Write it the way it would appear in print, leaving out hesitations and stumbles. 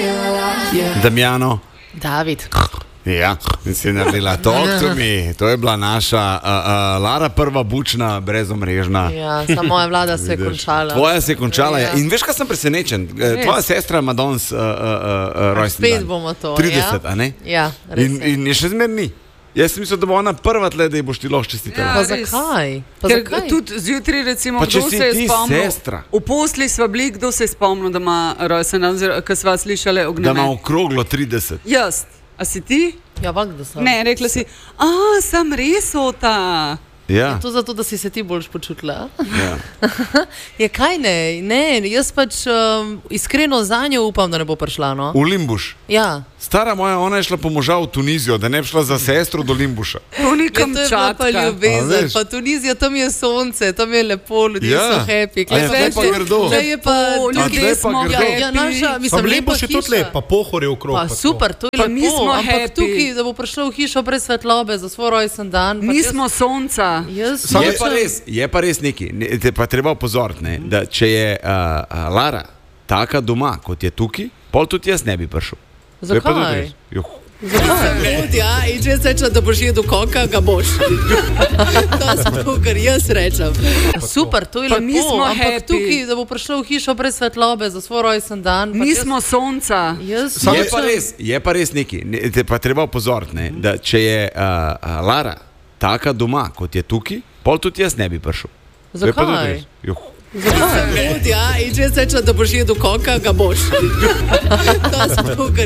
Damjano. David. Ja, in si naredila Talk to me. To je bila naša Lara prva bučna, brezomrežna. Ja, samo moja vlada se je končala. Tvoja se je končala, ja. In veš, kaj sem presenečen? Tvoja sestra ima danes rojstni dan. Spet bomo to, 30, a ne? Ja, res je. In je še zmer ni. Jaz sem mislil, da bo ona prva tle, da ji boš ti lahko čestitala. Pa zakaj? Ker tudi zjutraj, recimo, Pa če kdo si se je ti spomnil? sestra. V posli sva bili, kdo se je spomnil, da ima rojsten dan, ker sva slišali Da ognjene. ima okroglo 30. Jaz. A si ti? Ja, vak, da sem. Ne, rekla si, sem res ota. Ja. To zato, da si se ti boljš počutila. Ja. Je kaj ne? Ne, jaz pač iskreno za njo upam, da ne bo prišla, no? V Limbuš. Ja. Stara moja, ona je šla po moža v Tunizijo, da ne bi šla za sestro do Limbuša. To ni To je bila pa kamčatka. ljubezen, pa Tunizija, tam je sonce, tam je lepo, ljudje so happy. A ja, tle pa grdo. Tle je pa... Ljudje tle pa smo grdo. happy. Ja, naša, Pa mislim, lepa Limbuš je tudi hiša. lep, pa pohor je okrog. Pa super, to je Pa mi lepo, smo ampak happy. tukaj, da bo prišla v hišo brez svetlobe za svoj rojsten dan. Mi smo sonca. Jaz Je pa res nekaj, te pa treba opozoriti, ne, da če je Lara taka doma, kot je tukaj, pol tudi jaz ne bi prišel. To je pa tudi Zakaj? res. Juh. Ja, in če jaz rečem, da boš jedel koka, ga boš. To je to, kar jaz rečem. Super, to je Pa lepo, mi smo ampak happy. tukaj, da bo prišla v hišo brez svetlobe za svoj rojsten dan. Mi smo sonca. Jaz Je pa res nekaj, te pa treba opozoriti, ne, da če je Lara taka doma, kot je tukaj, pol tudi jaz ne bi prišel. To je pa tudi Zakaj? res. Juh. Ja, in če jaz rečem, da boš jedel koka, ga boš. To je to, kar